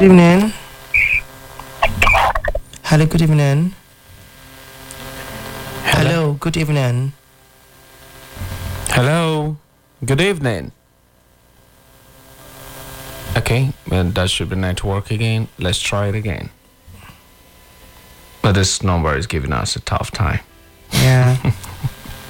Good evening. Hello, good evening. Hello, good evening. Hello. Good evening. Okay, well, that should be network again. Let's try it again. But this number is giving us a tough time. Yeah.